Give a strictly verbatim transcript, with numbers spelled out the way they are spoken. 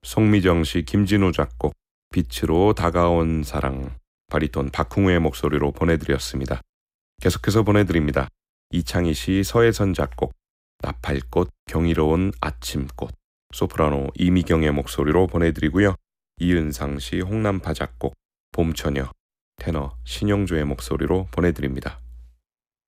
송미정 씨, 김진우 작곡, 빛으로 다가온 사랑, 바리톤 박흥우의 목소리로 보내드렸습니다. 계속해서 보내드립니다. 이창희 씨, 서혜선 작곡, 나팔꽃, 경이로운 아침꽃, 소프라노 이미경의 목소리로 보내드리고요. 이은상 씨, 홍남파 작곡, 봄처녀, 테너 신용주의 목소리로 보내드립니다.